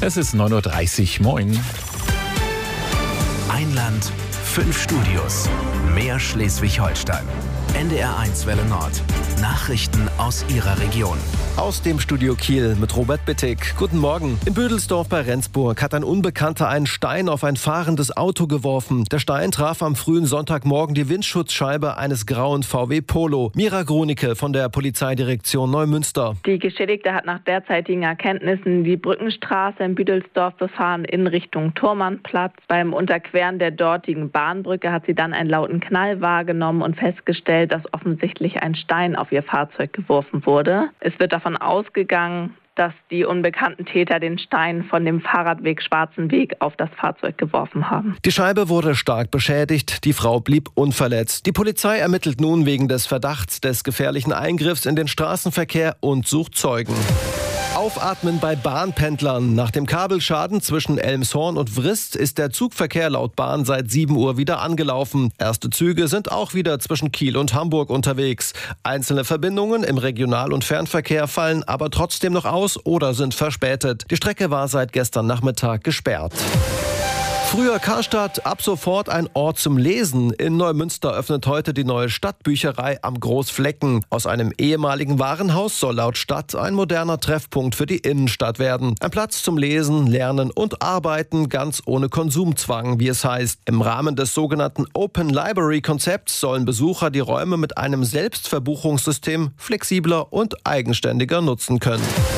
Es ist 9:30 Uhr. Moin. Ein Land, 5 Studios. Mehr Schleswig-Holstein. NDR1 Welle Nord. Nachrichten aus Ihrer Region. Aus dem Studio Kiel mit Robert Bittig. Guten Morgen. In Bödelsdorf bei Rendsburg hat ein Unbekannter einen Stein auf ein fahrendes Auto geworfen. Der Stein traf am frühen Sonntagmorgen die Windschutzscheibe eines grauen VW Polo. Mira Gronicke von der Polizeidirektion Neumünster. Die Geschädigte hat nach derzeitigen Erkenntnissen die Brückenstraße in Bödelsdorf befahren in Richtung Thormannplatz. Beim Unterqueren der dortigen Bahnbrücke hat sie dann einen lauten Knall wahrgenommen und festgestellt, dass offensichtlich ein Stein auf ihr Fahrzeug geworfen wurde. Es wird davon ausgegangen, dass die unbekannten Täter den Stein von dem Fahrradweg Schwarzen Weg auf das Fahrzeug geworfen haben. Die Scheibe wurde stark beschädigt, die Frau blieb unverletzt. Die Polizei ermittelt nun wegen des Verdachts des gefährlichen Eingriffs in den Straßenverkehr und sucht Zeugen. Aufatmen bei Bahnpendlern. Nach dem Kabelschaden zwischen Elmshorn und Wrist ist der Zugverkehr laut Bahn seit 7 Uhr wieder angelaufen. Erste Züge sind auch wieder zwischen Kiel und Hamburg unterwegs. Einzelne Verbindungen im Regional- und Fernverkehr fallen aber trotzdem noch aus oder sind verspätet. Die Strecke war seit gestern Nachmittag gesperrt. Früher Karstadt, ab sofort ein Ort zum Lesen. In Neumünster öffnet heute die neue Stadtbücherei am Großflecken. Aus einem ehemaligen Warenhaus soll laut Stadt ein moderner Treffpunkt für die Innenstadt werden. Ein Platz zum Lesen, Lernen und Arbeiten, ganz ohne Konsumzwang, wie es heißt. Im Rahmen des sogenannten Open Library Konzepts sollen Besucher die Räume mit einem Selbstverbuchungssystem flexibler und eigenständiger nutzen können.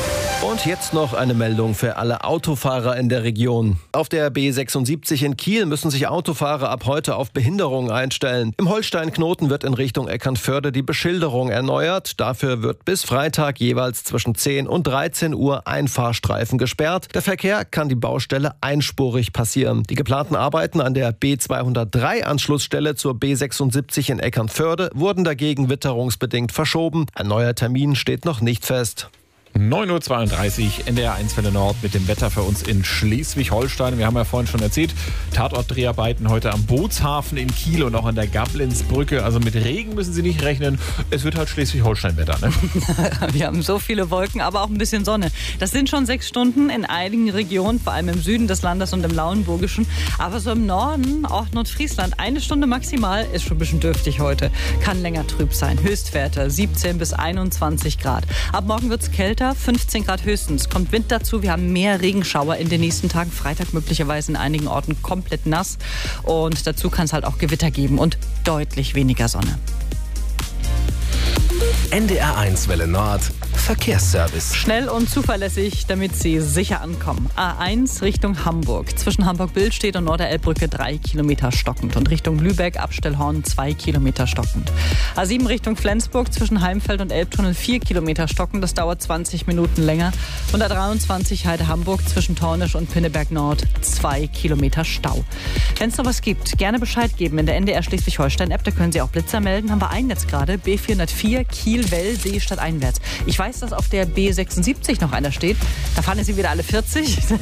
Und jetzt noch eine Meldung für alle Autofahrer in der Region. Auf der B76 in Kiel müssen sich Autofahrer ab heute auf Behinderung einstellen. Im Holstein-Knoten wird in Richtung Eckernförde die Beschilderung erneuert. Dafür wird bis Freitag jeweils zwischen 10 und 13 Uhr ein Fahrstreifen gesperrt. Der Verkehr kann die Baustelle einspurig passieren. Die geplanten Arbeiten an der B203-Anschlussstelle zur B76 in Eckernförde wurden dagegen witterungsbedingt verschoben. Ein neuer Termin steht noch nicht fest. 9:32 Uhr, NDR1 Welle Nord mit dem Wetter für uns in Schleswig-Holstein. Wir haben ja vorhin schon erzählt, Tatortdreharbeiten heute am Bootshafen in Kiel und auch an der Gablenzbrücke. Also mit Regen müssen Sie nicht rechnen. Es wird halt Schleswig-Holstein-Wetter, ne? Wir haben so viele Wolken, aber auch ein bisschen Sonne. Das sind schon 6 Stunden in einigen Regionen, vor allem im Süden des Landes und im Lauenburgischen. Aber so im Norden, auch Nordfriesland, 1 Stunde maximal, ist schon ein bisschen dürftig heute. Kann länger trüb sein. Höchstwerte 17 bis 21 Grad. Ab morgen wird es kälter. 15 Grad höchstens. Kommt Wind dazu. Wir haben mehr Regenschauer in den nächsten Tagen. Freitag möglicherweise in einigen Orten komplett nass. Und dazu kann es halt auch Gewitter geben und deutlich weniger Sonne. NDR1 Welle Nord. Verkehrsservice. Schnell und zuverlässig, damit Sie sicher ankommen. A1 Richtung Hamburg. Zwischen Hamburg-Billstedt und Norderelbbrücke 3 Kilometer stockend. Und Richtung Lübeck, Abstellhorn 2 Kilometer stockend. A7 Richtung Flensburg zwischen Heimfeld und Elbtunnel 4 Kilometer stockend. Das dauert 20 Minuten länger. Und A23 Heide-Hamburg zwischen Tornisch und Pinneberg Nord 2 Kilometer Stau. Wenn es noch was gibt, gerne Bescheid geben in der NDR Schleswig-Holstein-App. Da können Sie auch Blitzer melden. Haben wir einen jetzt gerade. B404 Kiel-Wellsee stadteinwärts. Ich weiß, dass auf der B76 noch einer steht. Da fahren Sie wieder alle 40.